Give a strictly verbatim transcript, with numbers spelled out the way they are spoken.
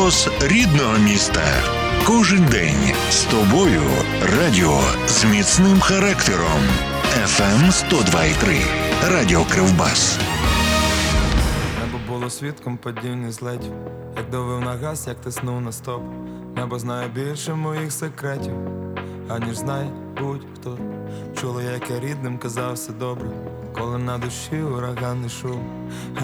голос рідного міста. Кожен день з тобою. Радіо з міцним характером. еф ем сто два і три. Радіо Кривбас. Небо було свідком падіння злетів. Як давив на газ, як тиснув на стоп. Небо знає більше моїх секретів, аніж знає будь-хто. Чула, як я рідним казав все добре, коли на душі ураганний шум.